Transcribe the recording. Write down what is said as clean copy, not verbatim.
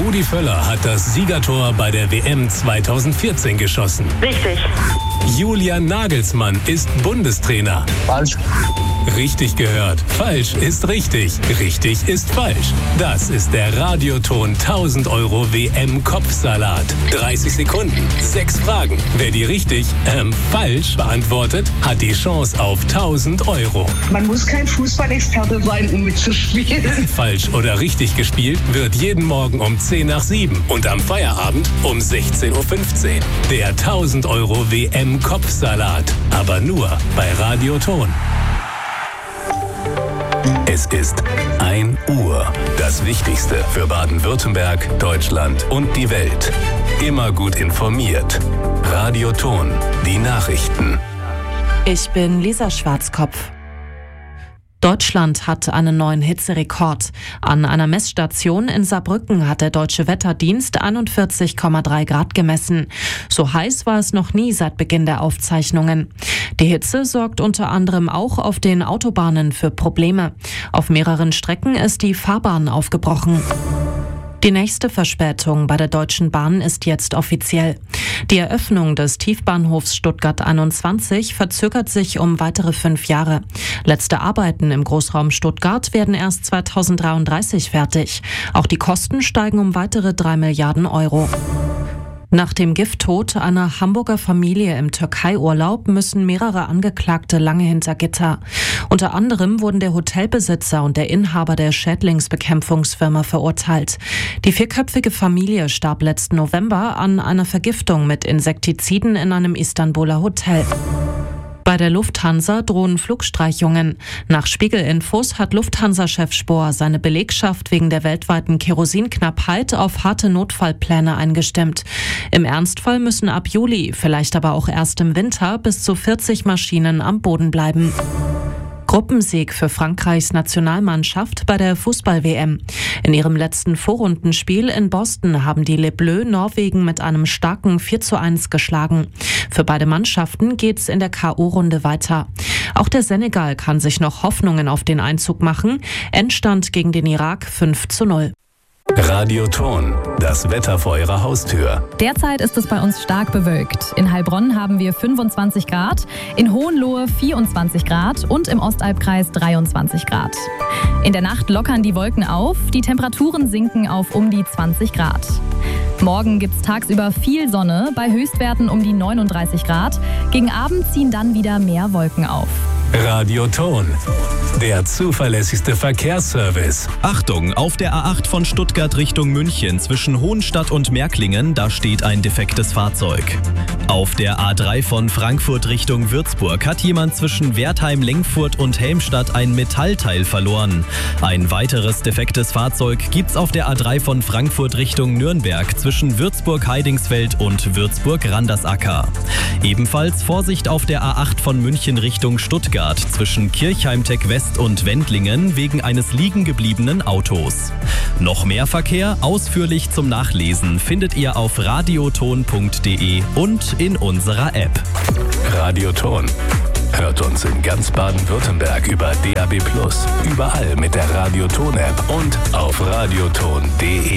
Rudi Völler hat das Siegertor bei der WM 2014 geschossen. Richtig. Julian Nagelsmann ist Bundestrainer. Falsch. Richtig gehört. Falsch ist richtig. Richtig ist falsch. Das ist der Radioton 1000 € WM-Kopfsalat. 30 Sekunden, 6 Fragen. Wer die richtig, falsch beantwortet, hat die Chance auf 1000 €. Man muss kein Fußballexperte sein, um mitzuspielen. Falsch oder richtig gespielt wird jeden Morgen um 10 nach 7 und am Feierabend um 16:15 Uhr. Der 1000 € WM-Kopfsalat. Aber nur bei Radioton. Es ist 1 Uhr. Das Wichtigste für Baden-Württemberg, Deutschland und die Welt. Immer gut informiert. Radioton. Die Nachrichten. Ich bin Lisa Schwarzkopf. Deutschland hat einen neuen Hitzerekord. An einer Messstation in Saarbrücken hat der Deutsche Wetterdienst 41,3 Grad gemessen. So heiß war es noch nie seit Beginn der Aufzeichnungen. Die Hitze sorgt unter anderem auch auf den Autobahnen für Probleme. Auf mehreren Strecken ist die Fahrbahn aufgebrochen. Die nächste Verspätung bei der Deutschen Bahn ist jetzt offiziell. Die Eröffnung des Tiefbahnhofs Stuttgart 21 verzögert sich um weitere 5 Jahre. Letzte Arbeiten im Großraum Stuttgart werden erst 2033 fertig. Auch die Kosten steigen um weitere 3 Milliarden €. Nach dem Gifttod einer Hamburger Familie im Türkei-Urlaub müssen mehrere Angeklagte lange hinter Gitter. Unter anderem wurden der Hotelbesitzer und der Inhaber der Schädlingsbekämpfungsfirma verurteilt. Die 4-köpfige Familie starb letzten November an einer Vergiftung mit Insektiziden in einem Istanbuler Hotel. Bei der Lufthansa drohen Flugstreichungen. Nach Spiegel-Infos hat Lufthansa-Chef Spohr seine Belegschaft wegen der weltweiten Kerosinknappheit auf harte Notfallpläne eingestimmt. Im Ernstfall müssen ab Juli, vielleicht aber auch erst im Winter, bis zu 40 Maschinen am Boden bleiben. Gruppensieg für Frankreichs Nationalmannschaft bei der Fußball-WM. In ihrem letzten Vorrundenspiel in Boston haben die Les Bleus Norwegen mit einem starken 4:1 geschlagen. Für beide Mannschaften geht's in der K.O.-Runde weiter. Auch der Senegal kann sich noch Hoffnungen auf den Einzug machen. Endstand gegen den Irak 5:0. Radioton. Das Wetter vor Ihrer Haustür. Derzeit ist es bei uns stark bewölkt. In Heilbronn haben wir 25 Grad, in Hohenlohe 24 Grad und im Ostalbkreis 23 Grad. In der Nacht lockern die Wolken auf, die Temperaturen sinken auf um die 20 Grad. Morgen gibt's tagsüber viel Sonne, bei Höchstwerten um die 39 Grad. Gegen Abend ziehen dann wieder mehr Wolken auf. Radioton. Der zuverlässigste Verkehrsservice. Achtung, auf der A8 von Stuttgart Richtung München zwischen Hohenstadt und Märklingen, da steht ein defektes Fahrzeug. Auf der A3 von Frankfurt Richtung Würzburg hat jemand zwischen Wertheim-Lengfurt und Helmstadt ein Metallteil verloren. Ein weiteres defektes Fahrzeug gibt's auf der A3 von Frankfurt Richtung Nürnberg zwischen Würzburg-Heidingsfeld und Würzburg-Randersacker. Ebenfalls Vorsicht auf der A8 von München Richtung Stuttgart zwischen Kirchheim-Tech-West und Wendlingen wegen eines liegen gebliebenen Autos. Noch mehr Verkehr ausführlich zum Nachlesen findet ihr auf radioton.de und in unserer App. Radioton. Hört uns in ganz Baden-Württemberg über DAB+, überall mit der Radioton-App und auf radioton.de.